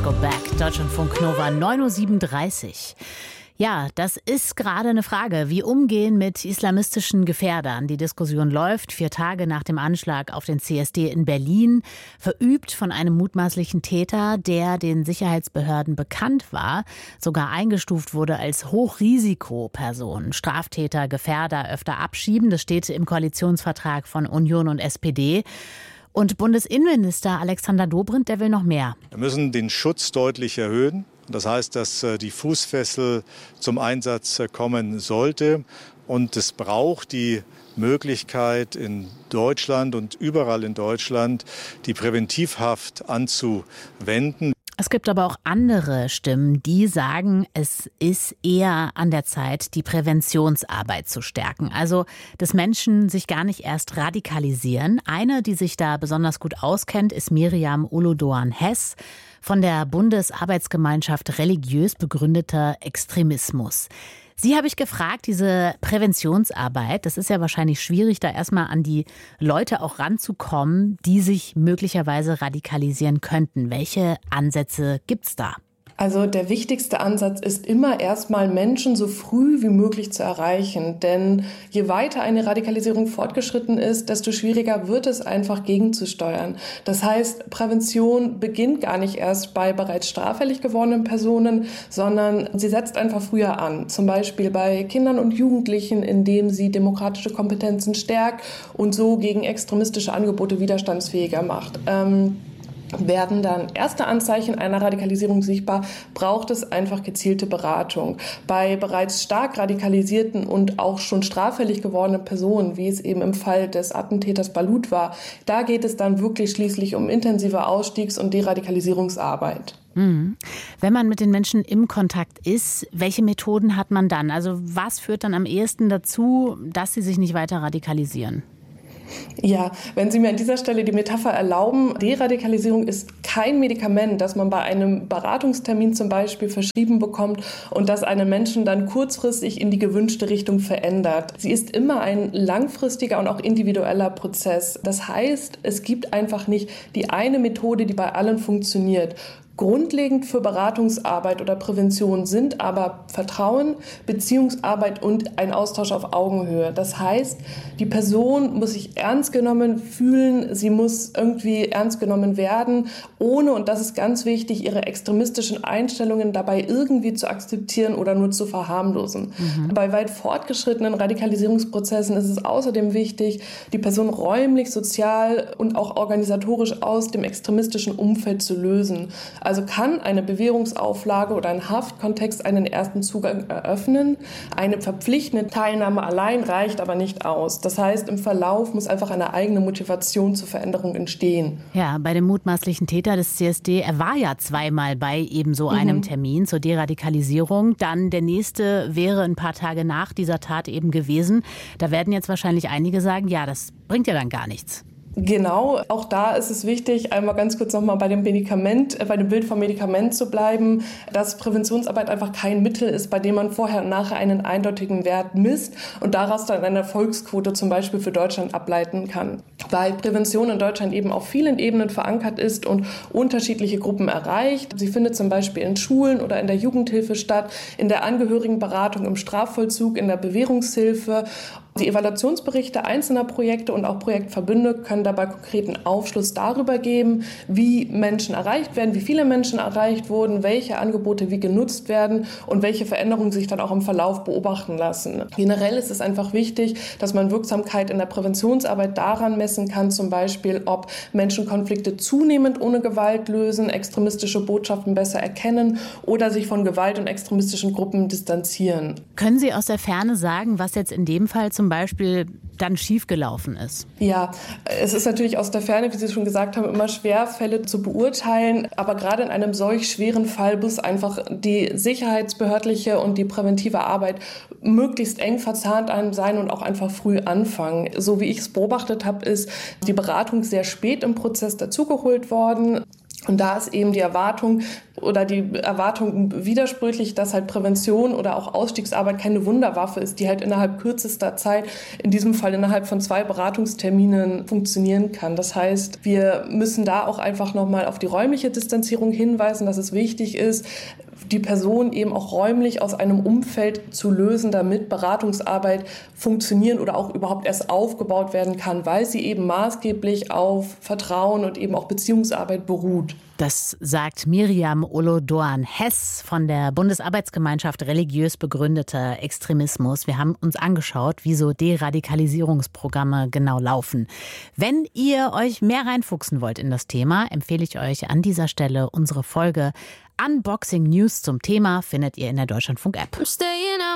Go Back. Deutschlandfunk Nova 9:37 Uhr. Ja, das ist gerade eine Frage. Wie umgehen mit islamistischen Gefährdern? Die Diskussion läuft 4 Tage nach dem Anschlag auf den CSD in Berlin. Verübt von einem mutmaßlichen Täter, der den Sicherheitsbehörden bekannt war, sogar eingestuft wurde als Hochrisikoperson. Straftäter, Gefährder öfter abschieben. Das steht im Koalitionsvertrag von Union und SPD. Und Bundesinnenminister Alexander Dobrindt, der will noch mehr. Wir müssen den Schutz deutlich erhöhen. Das heißt, dass die Fußfessel zum Einsatz kommen sollte. Und es braucht die Möglichkeit in Deutschland und überall in Deutschland die Präventivhaft anzuwenden. Es gibt aber auch andere Stimmen, die sagen, es ist eher an der Zeit, die Präventionsarbeit zu stärken. Also, dass Menschen sich gar nicht erst radikalisieren. Eine, die sich da besonders gut auskennt, ist Miriam Uludoan-Hess von der Bundesarbeitsgemeinschaft Religiös begründeter Extremismus. Sie habe ich gefragt, diese Präventionsarbeit, das ist ja wahrscheinlich schwierig, da erstmal an die Leute auch ranzukommen, die sich möglicherweise radikalisieren könnten. Welche Ansätze gibt's da? Also der wichtigste Ansatz ist immer erstmal Menschen so früh wie möglich zu erreichen. Denn je weiter eine Radikalisierung fortgeschritten ist, desto schwieriger wird es einfach gegenzusteuern. Das heißt, Prävention beginnt gar nicht erst bei bereits straffällig gewordenen Personen, sondern sie setzt einfach früher an. Zum Beispiel bei Kindern und Jugendlichen, indem sie demokratische Kompetenzen stärkt und so gegen extremistische Angebote widerstandsfähiger macht. Werden dann erste Anzeichen einer Radikalisierung sichtbar, braucht es einfach gezielte Beratung. Bei bereits stark radikalisierten und auch schon straffällig gewordenen Personen, wie es eben im Fall des Attentäters Balut war, da geht es dann wirklich schließlich um intensive Ausstiegs- und Deradikalisierungsarbeit. Wenn man mit den Menschen im Kontakt ist, welche Methoden hat man dann? Also was führt dann am ehesten dazu, dass sie sich nicht weiter radikalisieren? Ja, wenn Sie mir an dieser Stelle die Metapher erlauben, Deradikalisierung ist kein Medikament, das man bei einem Beratungstermin zum Beispiel verschrieben bekommt und das einen Menschen dann kurzfristig in die gewünschte Richtung verändert. Sie ist immer ein langfristiger und auch individueller Prozess. Das heißt, es gibt einfach nicht die eine Methode, die bei allen funktioniert. Grundlegend für Beratungsarbeit oder Prävention sind aber Vertrauen, Beziehungsarbeit und ein Austausch auf Augenhöhe. Das heißt, die Person muss sich ernst genommen fühlen, sie muss irgendwie ernst genommen werden, ohne, und das ist ganz wichtig, ihre extremistischen Einstellungen dabei irgendwie zu akzeptieren oder nur zu verharmlosen. Bei weit fortgeschrittenen Radikalisierungsprozessen ist es außerdem wichtig, die Person räumlich, sozial und auch organisatorisch aus dem extremistischen Umfeld zu lösen. Also kann eine Bewährungsauflage oder ein Haftkontext einen ersten Zugang eröffnen. Eine verpflichtende Teilnahme allein reicht aber nicht aus. Das heißt, im Verlauf muss einfach eine eigene Motivation zur Veränderung entstehen. Ja, bei dem mutmaßlichen Täter des CSD, er war ja zweimal bei eben so einem Termin zur Deradikalisierung. Dann der nächste wäre ein paar Tage nach dieser Tat eben gewesen. Da werden jetzt wahrscheinlich einige sagen, ja, das bringt ja dann gar nichts. Genau, auch da ist es wichtig, einmal ganz kurz nochmal bei dem Medikament, bei dem Bild vom Medikament zu bleiben, dass Präventionsarbeit einfach kein Mittel ist, bei dem man vorher und nachher einen eindeutigen Wert misst und daraus dann eine Erfolgsquote zum Beispiel für Deutschland ableiten kann. Weil Prävention in Deutschland eben auf vielen Ebenen verankert ist und unterschiedliche Gruppen erreicht. Sie findet zum Beispiel in Schulen oder in der Jugendhilfe statt, in der Angehörigenberatung im Strafvollzug, in der Bewährungshilfe. Die Evaluationsberichte einzelner Projekte und auch Projektverbünde können dabei konkreten Aufschluss darüber geben, wie Menschen erreicht werden, wie viele Menschen erreicht wurden, welche Angebote wie genutzt werden und welche Veränderungen sich dann auch im Verlauf beobachten lassen. Generell ist es einfach wichtig, dass man Wirksamkeit in der Präventionsarbeit daran messen kann, zum Beispiel, ob Menschen Konflikte zunehmend ohne Gewalt lösen, extremistische Botschaften besser erkennen oder sich von Gewalt und extremistischen Gruppen distanzieren. Können Sie aus der Ferne sagen, was jetzt in dem Fall zum Beispiel dann schiefgelaufen ist? Ja, es ist natürlich aus der Ferne, wie Sie schon gesagt haben, immer schwer, Fälle zu beurteilen. Aber gerade in einem solch schweren Fall muss einfach die sicherheitsbehördliche und die präventive Arbeit möglichst eng verzahnt sein und auch einfach früh anfangen. So wie ich es beobachtet habe, ist die Beratung sehr spät im Prozess dazugeholt worden. Und da ist eben die Erwartung, oder die Erwartung widersprüchlich, dass halt Prävention oder auch Ausstiegsarbeit keine Wunderwaffe ist, die halt innerhalb kürzester Zeit, in diesem Fall innerhalb von 2 Beratungsterminen funktionieren kann. Das heißt, wir müssen da auch einfach nochmal auf die räumliche Distanzierung hinweisen, dass es wichtig ist, die Person eben auch räumlich aus einem Umfeld zu lösen, damit Beratungsarbeit funktionieren oder auch überhaupt erst aufgebaut werden kann, weil sie eben maßgeblich auf Vertrauen und eben auch Beziehungsarbeit beruht. Das sagt Miriam Olodoan-Hess von der Bundesarbeitsgemeinschaft Religiös begründeter Extremismus. Wir haben uns angeschaut, wie so Deradikalisierungsprogramme genau laufen. Wenn ihr euch mehr reinfuchsen wollt in das Thema, empfehle ich euch an dieser Stelle unsere Folge Unboxing News zum Thema, findet ihr in der Deutschlandfunk-App.